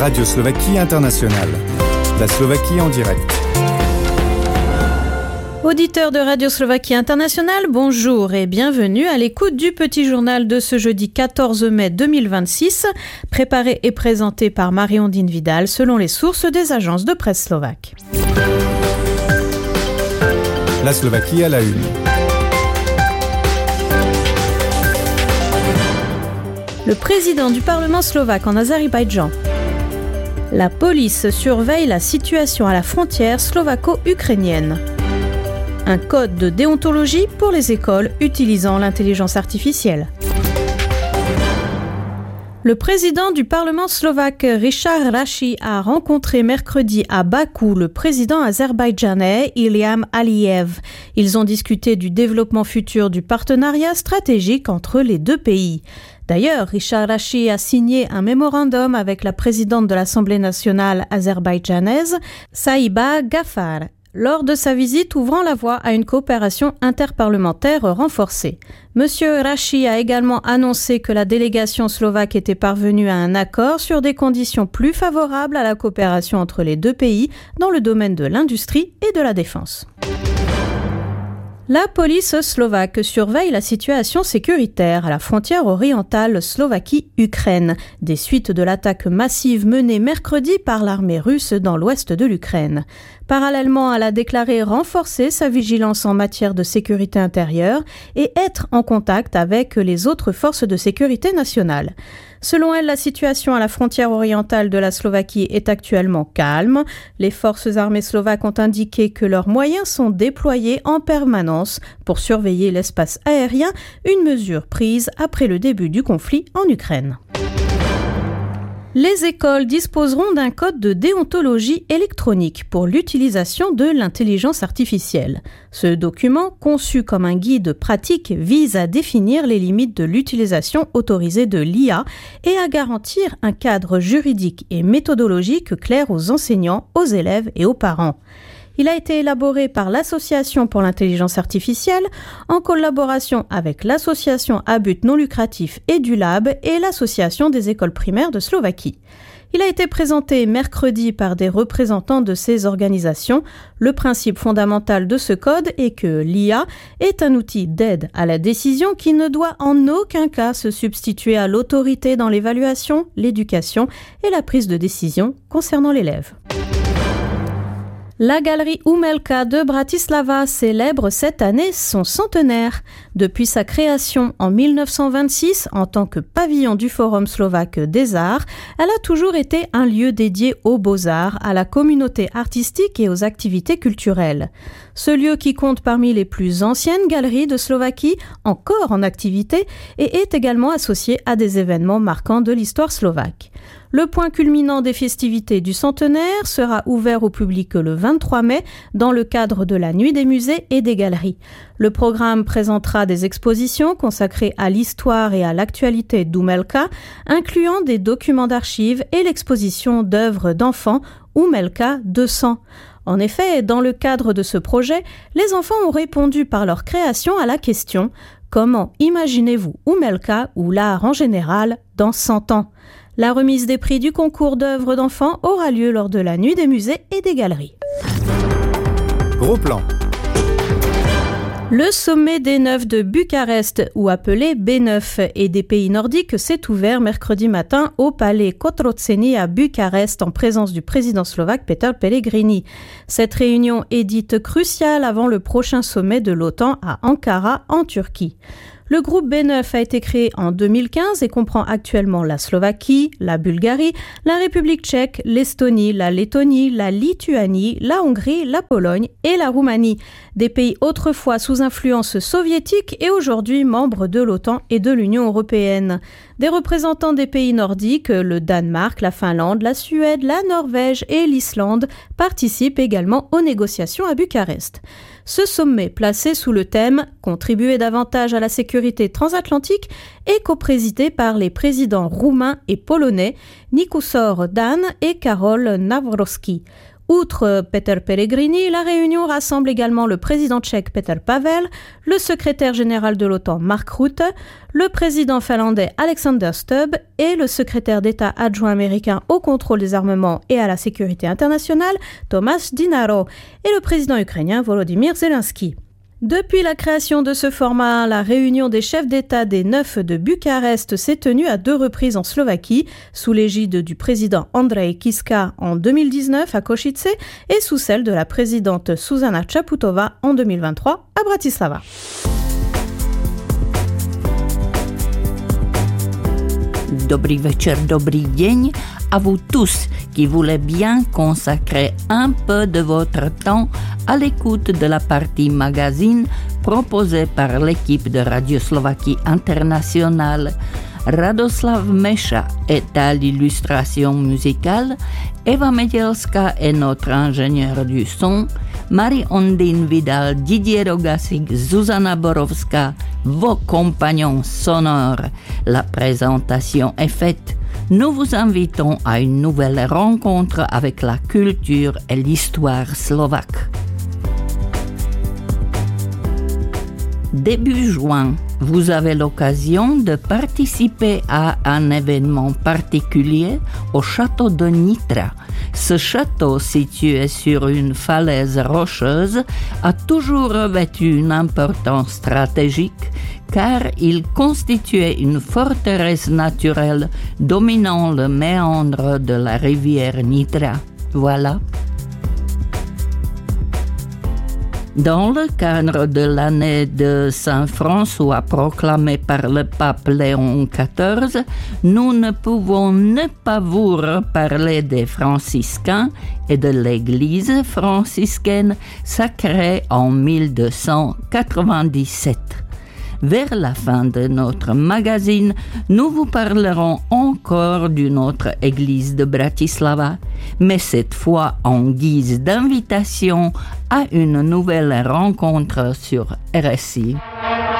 Radio Slovaquie Internationale. La Slovaquie en direct. Auditeurs de Radio Slovaquie Internationale, bonjour et bienvenue à l'écoute du petit journal de ce jeudi 14 mai 2026, préparé et présenté par Marie-Ondine Vidal selon les sources des agences de presse slovaques. La Slovaquie à la une. Le président du Parlement slovaque en Azerbaïdjan. La police surveille la situation à la frontière slovako-ukrainienne. Un code de déontologie pour les écoles utilisant l'intelligence artificielle. Le président du Parlement slovaque, Richard Raši, a rencontré mercredi à Bakou le président azerbaïdjanais Ilham Aliyev. Ils ont discuté du développement futur du partenariat stratégique entre les deux pays. D'ailleurs, Richard Raši a signé un mémorandum avec la présidente de l'Assemblée nationale azerbaïdjanaise, Saïba Ghaffar, lors de sa visite ouvrant la voie à une coopération interparlementaire renforcée. Monsieur Raši a également annoncé que la délégation slovaque était parvenue à un accord sur des conditions plus favorables à la coopération entre les deux pays dans le domaine de l'industrie et de la défense. La police slovaque surveille la situation sécuritaire à la frontière orientale Slovaquie-Ukraine, des suites de l'attaque massive menée mercredi par l'armée russe dans l'ouest de l'Ukraine. Parallèlement, elle a déclaré renforcer sa vigilance en matière de sécurité intérieure et être en contact avec les autres forces de sécurité nationales. Selon elle, la situation à la frontière orientale de la Slovaquie est actuellement calme. Les forces armées slovaques ont indiqué que leurs moyens sont déployés en permanence pour surveiller l'espace aérien, une mesure prise après le début du conflit en Ukraine. Les écoles disposeront d'un code de déontologie électronique pour l'utilisation de l'intelligence artificielle. Ce document, conçu comme un guide pratique, vise à définir les limites de l'utilisation autorisée de l'IA et à garantir un cadre juridique et méthodologique clair aux enseignants, aux élèves et aux parents. Il a été élaboré par l'Association pour l'intelligence artificielle en collaboration avec l'Association à but non lucratif EduLab et l'Association des écoles primaires de Slovaquie. Il a été présenté mercredi par des représentants de ces organisations. Le principe fondamental de ce code est que l'IA est un outil d'aide à la décision qui ne doit en aucun cas se substituer à l'autorité dans l'évaluation, l'éducation et la prise de décision concernant l'élève. La galerie Umelka de Bratislava célèbre cette année son centenaire. Depuis sa création en 1926 en tant que pavillon du Forum slovaque des arts, elle a toujours été un lieu dédié aux beaux-arts, à la communauté artistique et aux activités culturelles. Ce lieu qui compte parmi les plus anciennes galeries de Slovaquie, encore en activité, et est également associé à des événements marquants de l'histoire slovaque. Le point culminant des festivités du centenaire sera ouvert au public le 23 mai dans le cadre de la Nuit des musées et des galeries. Le programme présentera des expositions consacrées à l'histoire et à l'actualité d'Umelka, incluant des documents d'archives et l'exposition d'œuvres d'enfants Umelka 200. En effet, dans le cadre de ce projet, les enfants ont répondu par leur création à la question « Comment imaginez-vous Umelka ou l'art en général dans 100 ans ?» La remise des prix du concours d'œuvres d'enfants aura lieu lors de la Nuit des musées et des galeries. Gros plan. Le sommet des Neuf de Bucarest, ou appelé B9, et des pays nordiques s'est ouvert mercredi matin au palais Cotroceni à Bucarest en présence du président slovaque Peter Pellegrini. Cette réunion est dite cruciale avant le prochain sommet de l'OTAN à Ankara en Turquie. Le groupe B9 a été créé en 2015 et comprend actuellement la Slovaquie, la Bulgarie, la République tchèque, l'Estonie, la Lettonie, la Lituanie, la Hongrie, la Pologne et la Roumanie. Des pays autrefois sous influence soviétique et aujourd'hui membres de l'OTAN et de l'Union européenne. Des représentants des pays nordiques, le Danemark, la Finlande, la Suède, la Norvège et l'Islande participent également aux négociations à Bucarest. Ce sommet, placé sous le thème « Contribuer davantage à la sécurité transatlantique » est coprésidé par les présidents roumains et polonais Nikusor Dan et Karol Nawrocki. Outre Peter Pellegrini, la réunion rassemble également le président tchèque Petr Pavel, le secrétaire général de l'OTAN Mark Rutte, le président finlandais Alexander Stubb et le secrétaire d'État adjoint américain au contrôle des armements et à la sécurité internationale Tomáš Dynaro et le président ukrainien Volodymyr Zelensky. Depuis la création de ce format, la réunion des chefs d'État des 9 de Bucarest s'est tenue à 2 reprises en Slovaquie, sous l'égide du président Andrej Kiska en 2019 à Košice et sous celle de la présidente Zuzana Čaputová en 2023 à Bratislava. Dobrý večer, dobrý deň à vous tous qui voulez bien consacrer un peu de votre temps à l'écoute de la partie magazine proposée par l'équipe de Radio Slovaquie Internationale. Radoslav Meša est à l'illustration musicale, Eva Medělská est notre ingénieure du son, Marie-Ondine Vidal, Didier Rogasik, Zuzana Borovská, vos compagnons sonores. La présentation est faite. Nous vous invitons à une nouvelle rencontre avec la culture et l'histoire slovaque. Début juin, vous avez l'occasion de participer à un événement particulier au château de Nitra. Ce château, situé sur une falaise rocheuse, a toujours revêtu une importance stratégique car il constituait une forteresse naturelle dominant le méandre de la rivière Nitra. Voilà. Dans le cadre de l'année de Saint-François proclamée par le pape Léon XIV, nous ne pouvons ne pas vous reparler des franciscains et de l'église franciscaine sacrée en 1297. Vers la fin de notre magazine, nous vous parlerons encore d'une autre église de Bratislava, mais cette fois en guise d'invitation à une nouvelle rencontre sur RSI.